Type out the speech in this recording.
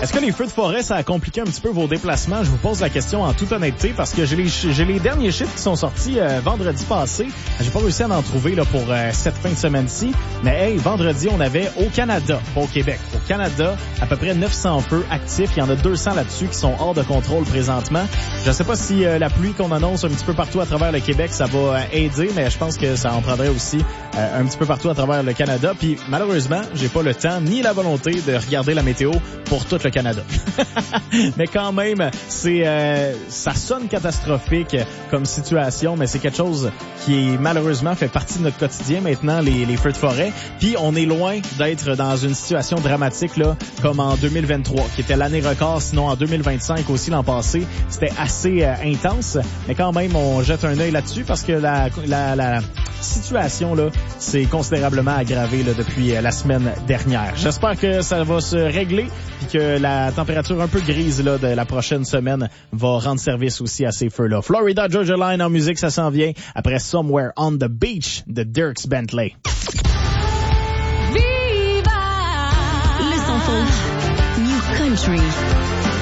Est-ce que les feux de forêt, ça a compliqué un petit peu vos déplacements? Je vous pose la question en toute honnêteté parce que j'ai les derniers chiffres qui sont sortis vendredi passé. J'ai pas réussi à en trouver là, pour cette fin de semaine-ci. Mais hey, vendredi, on avait au Canada, pas au Québec, au Canada, à peu près 900 feux actifs. Il y en a 200 là-dessus qui sont hors de contrôle présentement. Je sais pas si la pluie qu'on annonce un petit peu partout à travers le Québec, ça va aider, mais je pense que ça en prendrait aussi un petit peu partout à travers le Canada. Puis malheureusement, j'ai pas le temps ni la volonté de regarder la météo pour tout le Canada. Mais quand même, ça sonne catastrophique comme situation, mais c'est quelque chose qui malheureusement fait partie de notre quotidien maintenant, les feux de forêt. Puis on est loin d'être dans une situation dramatique là, comme en 2023, qui était l'année record. Sinon en 2025 aussi l'an passé, c'était assez intense. Mais quand même, on jette un œil là-dessus parce que la situation là, s'est considérablement aggravée là, depuis la semaine dernière. J'espère que ça va se régler puis que la température un peu grise là, de la prochaine semaine va rendre service aussi à ces feux-là. Florida Georgia Line en musique, ça s'en vient après Somewhere on the Beach de Dierks Bentley. Viva! Le son New Country.